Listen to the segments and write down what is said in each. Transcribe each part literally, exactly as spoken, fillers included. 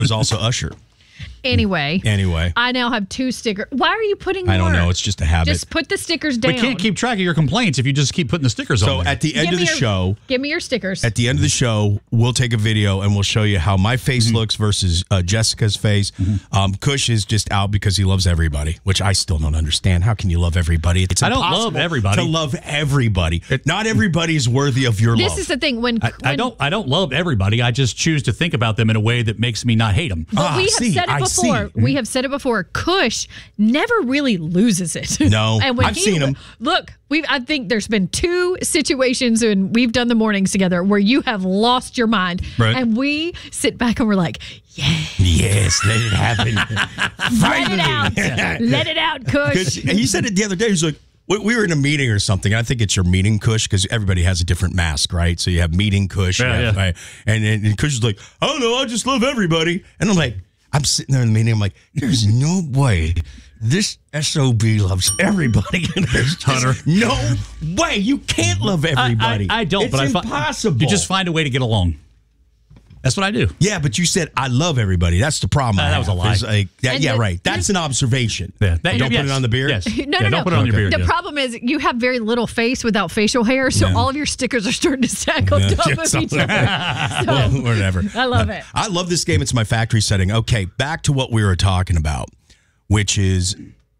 was also Usher. Anyway. Anyway. I now have two stickers. Why are you putting more? I don't know. It's just a habit. Just put the stickers down. We can't keep track of your complaints if you just keep putting the stickers so on. So at the end give of the your, show. Give me your stickers. At the end of the show, we'll take a video and we'll show you how my face mm-hmm. looks versus uh, Jessica's face. Mm-hmm. Um, Kush is just out because he loves everybody, which I still don't understand. How can you love everybody? It's I don't love everybody. To love everybody. Not everybody is worthy of your this love. This is the thing. When, I, when I don't I don't love everybody. I just choose to think about them in a way that makes me not hate them. But ah, we have see, said it I before. see. We have said it before. Kush never really loses it. No, and when I've he, seen him. Look, we I think there's been two situations when we've done the mornings together where you have lost your mind. Right. And we sit back and we're like, yes. Yes, let it happen. Let it out. Let it out, Kush. And he said it the other day. He was like, we were in a meeting or something. I think it's your meeting Kush because everybody has a different mask, right? So you have meeting Kush. Yeah, have, yeah. Right? And, and, and Kush is like, I don't know. I just love everybody. And I'm like, I'm sitting there in the meeting. I'm like, there's no way this S O B loves everybody. There's just Hunter. no way. You can't love everybody. I, I, I don't, it's but I impossible. You just find a way to get along. That's what I do. Yeah, but you said I love everybody. That's the problem. Uh, I that was have. a lie. It's Like, that, And yeah, the- right. That's an observation. Yeah, that, don't yes, put it on the beard. Yes. No, yeah, no, don't no. put it on your beard. The yeah. problem is you have very little face without facial hair, so Yeah. all of your stickers are starting to stack on Yeah, top yeah, of some- each other. So, Well, whatever. I love it. I love this game. It's my factory setting. Okay, back to what we were talking about, which is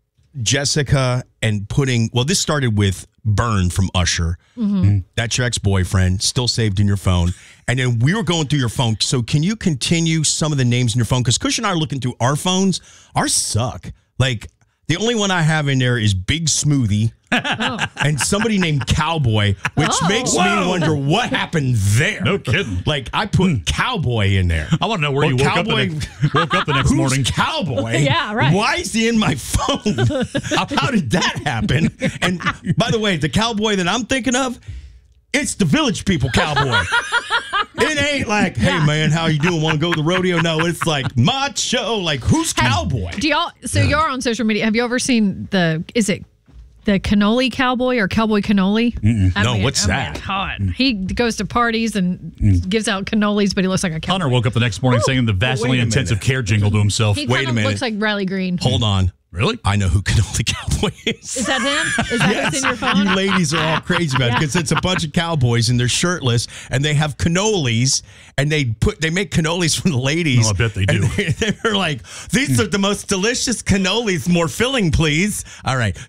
Jessica and putting, well, this started with Burn from Usher. Mm-hmm. That's your ex-boyfriend, still saved in your phone. And then we were going through your phone. So can you continue some of the names in your phone? Because Kush and I are looking through our phones. Ours suck. Like, the only one I have in there is Big Smoothie and somebody named Cowboy, which Oh. makes Whoa. me wonder what happened there. No kidding. Like, I put Cowboy in there. I want to know where Well, you woke Cowboy, up, the next, woke up the next Who's morning. Cowboy? Yeah, right. Why is he in my phone? How did that happen? And by the way, the cowboy that I'm thinking of, it's the Village People cowboy. It ain't like, hey, Yeah. man, how you doing? Want to go to the rodeo? No, it's like macho. Like, who's cowboy? Do y'all? So you're on social media. Have you ever seen the? Is it the cannoli cowboy or cowboy cannoli? I No, mean, what's I mean, that? hot. He goes to parties and gives out cannolis, but he looks like a cowboy. Hunter woke up the next morning Ooh, singing the wait Vaseline a intensive minute. care jingle to himself. He Wait kind a of minute. looks like Riley Green. Hold on. Really? I know who Cannoli Cowboy is. Is that him? Is that what's in your phone? You ladies are all crazy about it because it's a bunch of cowboys and they're shirtless and they have cannolis and they put they make cannolis for the ladies. Oh, I bet they do. And they- They're like, these are the most delicious cannolis. More filling, please. All right.